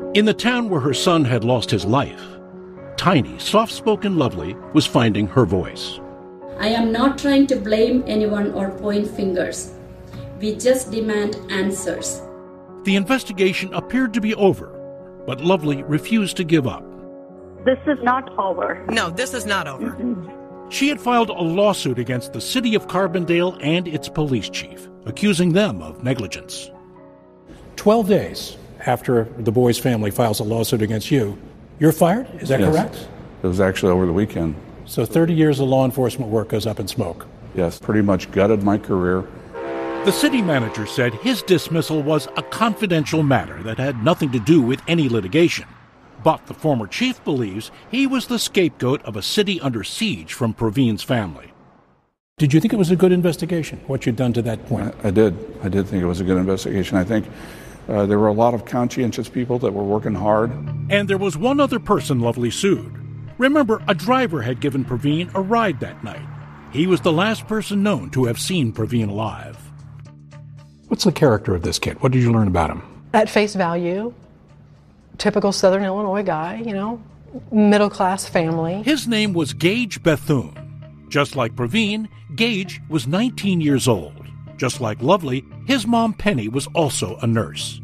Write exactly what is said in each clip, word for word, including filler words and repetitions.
In the town where her son had lost his life, tiny, soft-spoken Lovely was finding her voice. I am not trying to blame anyone or point fingers. We just demand answers. The investigation appeared to be over, but Lovely refused to give up. This is not over. No, this is not over. Mm-hmm. She had filed a lawsuit against the city of Carbondale and its police chief, accusing them of negligence. Twelve days after the boy's family files a lawsuit against you, you're fired? Is that yes. correct? It was actually over the weekend. So thirty years of law enforcement work goes up in smoke. Yes, pretty much gutted my career. The city manager said his dismissal was a confidential matter that had nothing to do with any litigation. But the former chief believes he was the scapegoat of a city under siege from Praveen's family. Did you think it was a good investigation, what you'd done to that point? I, I did. I did think it was a good investigation. I think uh, there were a lot of conscientious people that were working hard. And there was one other person Lovely sued. Remember, a driver had given Praveen a ride that night. He was the last person known to have seen Praveen alive. What's the character of this kid? What did you learn about him? At face value, typical Southern Illinois guy, you know, middle-class family. His name was Gage Bethune. Just like Praveen, Gage was nineteen years old. Just like Lovely, his mom Penny was also a nurse.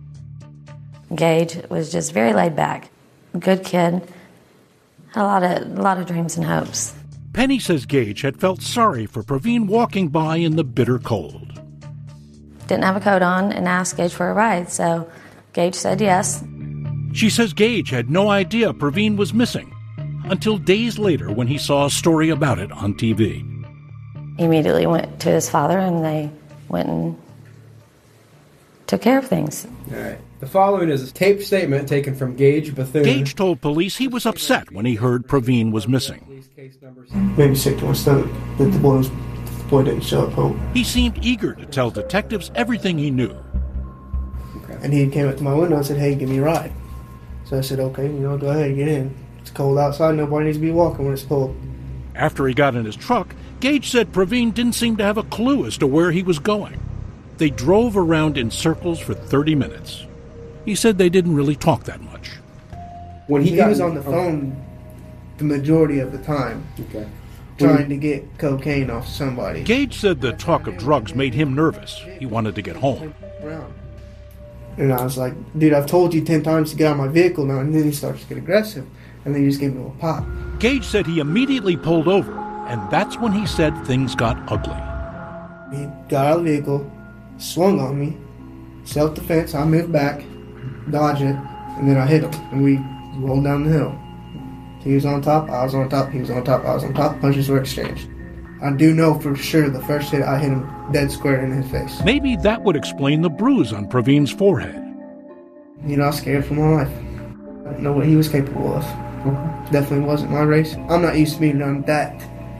Gage was just very laid back, good kid, had a lot of a lot of dreams and hopes. Penny says Gage had felt sorry for Praveen walking by in the bitter cold. Didn't have a coat on and asked Gage for a ride, so Gage said yes. She says Gage had no idea Praveen was missing until days later when he saw a story about it on T V. He immediately went to his father and they went and took care of things. All right. The following is a taped statement taken from Gage Bethune. Gage told police he was upset when he heard Praveen was missing. Made me sick to my stomach that the boy, was, the boy didn't show up home. He seemed eager to tell detectives everything he knew. Okay. And he came up to my window and said, "Hey, give me a ride." So I said, "Okay, you know, go ahead and get in. It's cold outside. Nobody needs to be walking when it's cold." After he got in his truck, Gage said Praveen didn't seem to have a clue as to where he was going. They drove around in circles for thirty minutes. He said they didn't really talk that much. When he, he was on the phone the majority of the time, okay. trying to get cocaine off somebody. Gage said the talk of drugs made him nervous. He wanted to get home. And I was like, "Dude, I've told you ten times to get out of my vehicle now." And then he starts to get aggressive. And then he just gave me a little pop. Gage said he immediately pulled over. And that's when he said things got ugly. He got out of the vehicle, swung on me, self-defense. I moved back, dodged it, and then I hit him. And we rolled down the hill. He was on top, I was on top, he was on top, I was on top. Punches were exchanged. I do know for sure the first hit, I hit him dead square in his face. Maybe that would explain the bruise on Praveen's forehead. You know, I was scared for my life. I didn't know what he was capable of. Mm-hmm. Definitely wasn't my race. I'm not used to being on that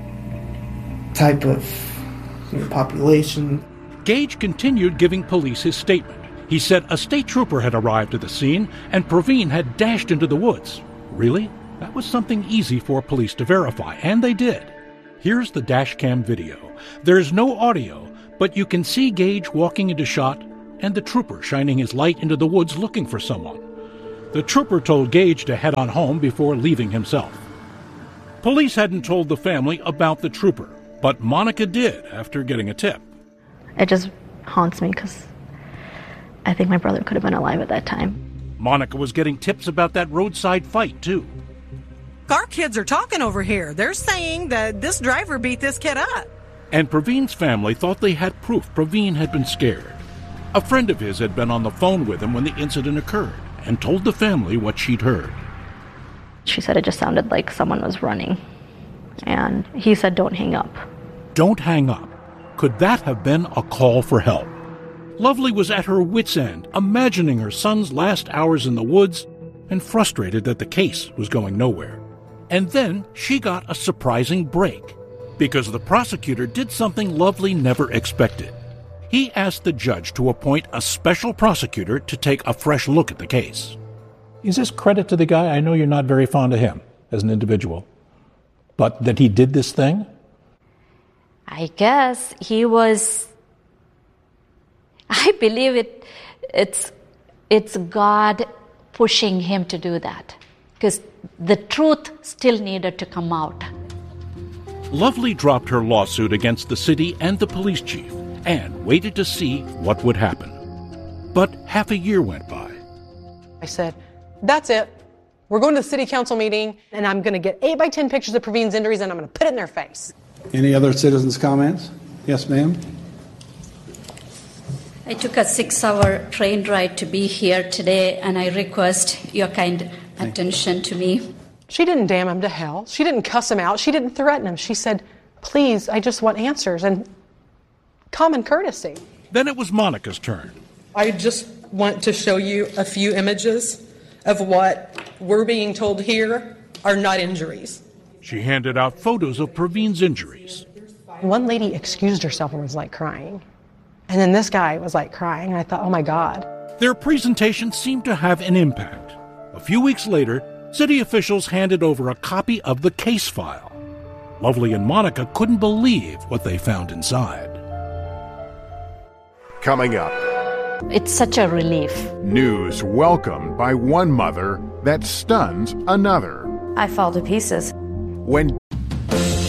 type of you know, population. Gage continued giving police his statement. He said a state trooper had arrived at the scene and Praveen had dashed into the woods. Really? That was something easy for police to verify, and they did. Here's the dash cam video. There's no audio, but you can see Gage walking into shot and the trooper shining his light into the woods looking for someone. The trooper told Gage to head on home before leaving himself. Police hadn't told the family about the trooper, but Monica did after getting a tip. It just haunts me because I think my brother could have been alive at that time. Monica was getting tips about that roadside fight, too. Our kids are talking over here. They're saying that this driver beat this kid up. And Praveen's family thought they had proof Praveen had been scared. A friend of his had been on the phone with him when the incident occurred and told the family what she'd heard. She said it just sounded like someone was running. And he said, "Don't hang up." Don't hang up. Could that have been a call for help? Lovely was at her wit's end, imagining her son's last hours in the woods and frustrated that the case was going nowhere. And then she got a surprising break because the prosecutor did something Lovely never expected. He asked the judge to appoint a special prosecutor to take a fresh look at the case. Is this credit to the guy? I know you're not very fond of him as an individual, but that he did this thing? I guess he was, I believe it, it's, it's God pushing him to do that because the truth still needed to come out. Lovely dropped her lawsuit against the city and the police chief and waited to see what would happen. But half a year went by. I said, that's it. We're going to the city council meeting, and I'm going to get eight by ten pictures of Praveen's injuries, and I'm going to put it in their face. Any other citizens' comments? Yes, ma'am. I took a six-hour train ride to be here today, and I request your kind attention to me. She didn't damn him to hell. She didn't cuss him out. She didn't threaten him. She said, please, I just want answers and common courtesy. Then it was Monica's turn. I just want to show you a few images of what we're being told here are not injuries. She handed out photos of Praveen's injuries. One lady excused herself and was like crying. And then this guy was like crying. And I thought, oh my God. Their presentation seemed to have an impact. A few weeks later, city officials handed over a copy of the case file. Lovely and Monica couldn't believe what they found inside. Coming up. It's such a relief. News welcomed by one mother that stuns another. I fall to pieces. When